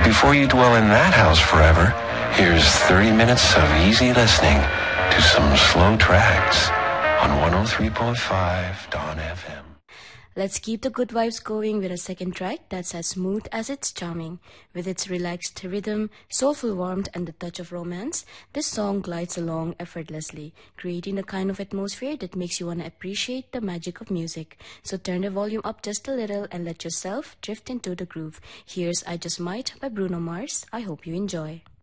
before you dwell in that house forever, here's 30 minutes of easy listening to some slow tracks on 103.5 Dawn FM. Let's keep the good vibes going with a second track that's as smooth as it's charming. With its relaxed rhythm, soulful warmth, and the touch of romance, this song glides along effortlessly, creating a kind of atmosphere that makes you want to appreciate the magic of music. So turn the volume up just a little and let yourself drift into the groove. Here's I Just Might by Bruno Mars. I hope you enjoy.